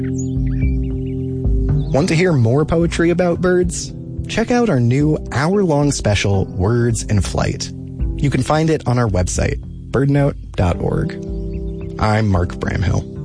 Want to hear more poetry about birds? Check out our new hour-long special, Words in Flight. You can find it on our website, birdnote.org. I'm Mark Bramhill.